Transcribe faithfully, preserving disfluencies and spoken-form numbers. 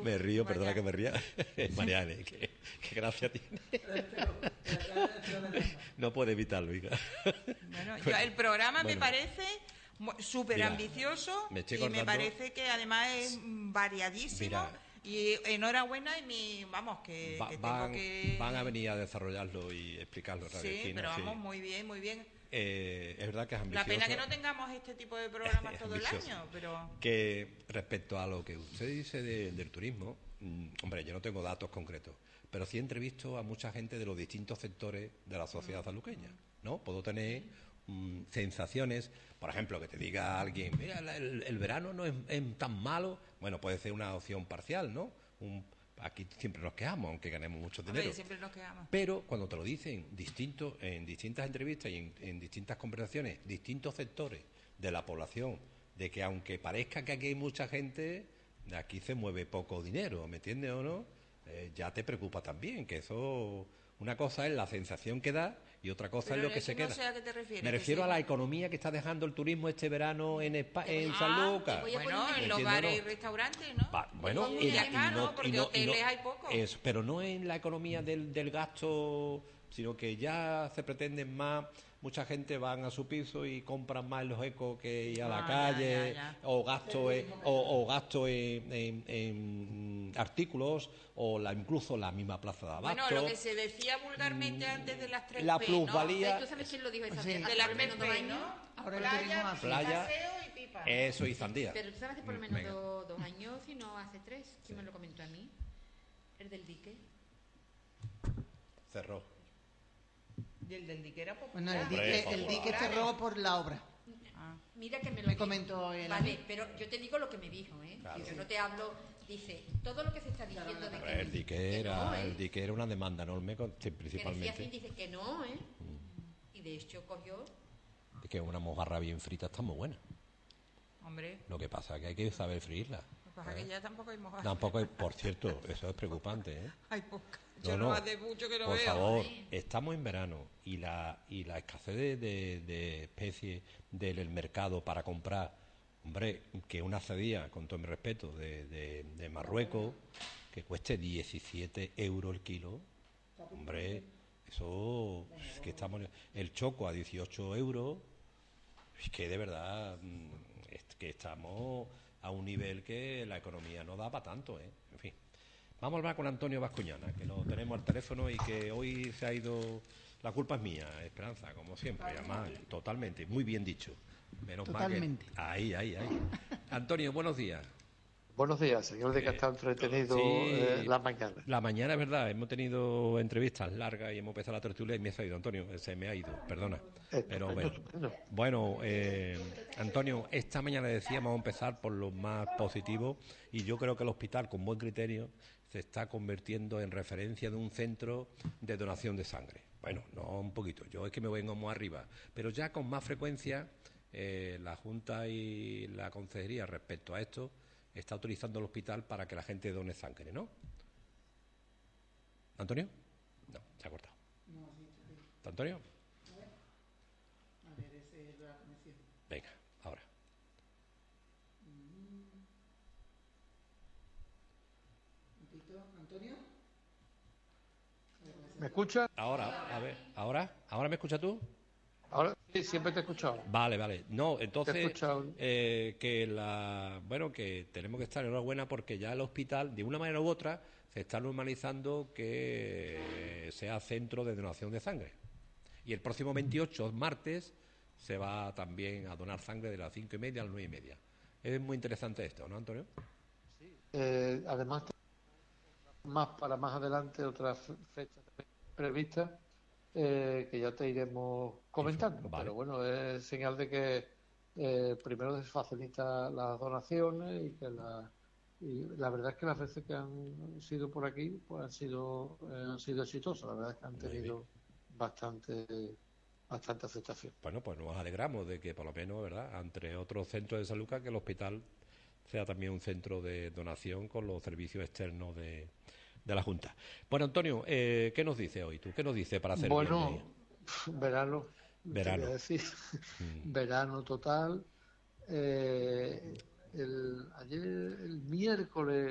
Me río, Vaya. Perdona que me ría. Mariane, qué, qué gracia tiene. No puede evitarlo, hija. Bueno, yo, el programa bueno. me parece súper ambicioso me y me parece que además es variadísimo. Mira, y enhorabuena y mi, vamos, que, va, que tengo van, que... Van a venir a desarrollarlo y explicarlo. Sí, Cristina, pero vamos, sí. muy bien, muy bien. Eh, es verdad que es ambicioso. La pena que no tengamos este tipo de programas todo el año, pero... Que respecto a lo que usted dice de, del turismo, mmm, hombre, yo no tengo datos concretos, pero sí he entrevisto a mucha gente de los distintos sectores de la sociedad saluqueña, ¿no? Puedo tener mmm, sensaciones, por ejemplo, que te diga alguien, mira, el, el verano no es, es tan malo, bueno, puede ser una opción parcial, ¿no? Un, aquí siempre nos quejamos, aunque ganemos mucho dinero. Ver, siempre nos quejamos. Pero cuando te lo dicen distintos, en distintas entrevistas y en, en distintas conversaciones, distintos sectores de la población, de que aunque parezca que aquí hay mucha gente, de aquí se mueve poco dinero, ¿me entiendes o no? Eh, ya te preocupa también, que eso... Una cosa es la sensación que da y otra cosa Pero es lo que eso se no queda. sé a qué te refieres, Me refiero sí. a la economía que está dejando el turismo este verano en, Espa en ah, San Lucas. Bueno, en los bares y restaurantes, ¿no? Va, bueno, y, y, la, y no, ¿no? Porque y no, hoteles y no, hay poco. Es, pero no en la economía del, del gasto, sino que ya se pretenden más. Mucha gente van a su piso y compran más en los ecos que ir a la ah, calle, ya, ya, ya. o gasto en, o, o gasto en, en, en artículos, o la, incluso la misma plaza de abasto. Bueno, lo que se decía vulgarmente mmm, antes de las tres la plusvalía, ¿no? ¿Tú sabes quién lo dijo esa sí, de las tres P, ¿no? Ahora playa, playa, paseo y pipa. Eso y sandía. Pero tú sabes que por lo menos do, dos años, si no hace tres, ¿quién sí. me lo comentó a mí? El del dique. Cerró. Y el del dique era popular. Bueno, el dique, el dique cerró por la obra. Ah. Mira que me lo me dijo. comentó él. Vale, pero yo te digo lo que me dijo, ¿eh? Claro. Yo no te hablo, dice, todo lo que se está diciendo claro, de que... El dique era, no, ¿eh? el dique era una demanda enorme, principalmente. Que decía así, dice que no, ¿eh? Mm. Y de hecho cogió... Es que una mojarra bien frita está muy buena. Hombre. Lo que pasa es que hay que saber freírla. Lo que pasa es ¿eh? que ya tampoco hay mojarra. Tampoco hay, por cierto, eso es preocupante, ¿eh? Hay poca. Yo no, no, no hace mucho que no por veo. Por favor, ¿eh? Estamos en verano y la y la escasez de, de, de especies del mercado para comprar, hombre, que una cedía, con todo mi respeto, de, de, de Marruecos, que cueste diecisiete euros el kilo, hombre, eso es que estamos... El choco a dieciocho euros, es que de verdad es que estamos a un nivel que la economía no da para tanto, ¿eh? En fin. Vamos a hablar con Antonio Bascuñana, que lo tenemos al teléfono y que hoy se ha ido... La culpa es mía, Esperanza, como siempre, además, totalmente, muy bien dicho. Menos totalmente. Mal que... Ahí, ahí, ahí. Antonio, buenos días. Buenos días, señor de que está entretenido sí, eh, la mañana. La mañana es verdad, hemos tenido entrevistas largas y hemos empezado la tertulia y me ha ido, Antonio, se me ha ido, perdona. Eh, Pero bueno, bueno, bueno eh, Antonio, esta mañana decíamos vamos a empezar por lo más positivo y yo creo que el hospital, con buen criterio, se está convirtiendo en referencia de un centro de donación de sangre. Bueno, no un poquito, yo es que me vengo muy arriba, pero ya con más frecuencia eh, la Junta y la Consejería respecto a esto está utilizando el hospital para que la gente done sangre, ¿no? ¿Antonio? No, se ha cortado. No, sí, sí. ¿Antonio? A ver, a ver ese es la conexión. Venga, ahora. ¿Antonio? ¿Me escucha? Ahora, a ver, ¿ahora? ¿Ahora me escuchas tú? Ahora sí, siempre te he escuchado. Vale, vale. No, entonces eh, que la bueno que tenemos que estar enhorabuena porque ya el hospital, de una manera u otra, se está normalizando que sea centro de donación de sangre. Y el próximo veintiocho, martes, se va también a donar sangre de las cinco y media a las nueve y media. Es muy interesante esto, ¿no, Antonio? Sí. Eh, además, más para más adelante otras fechas previstas. Eh, que ya te iremos comentando, vale. Pero bueno, es señal de que eh, primero se facilita las donaciones y que la, y la verdad es que las veces que han sido por aquí pues han sido eh, han sido exitosas, la verdad es que han tenido bastante bastante aceptación. Bueno, pues nos alegramos de que por lo menos, ¿verdad?, entre otros centros de salud, que el hospital sea también un centro de donación con los servicios externos de de la Junta. Bueno, Antonio, eh, ¿qué nos dice hoy tú? ¿Qué nos dice para hacer bueno, verano, verano, decir, mm. verano total. Eh, el, ayer, el miércoles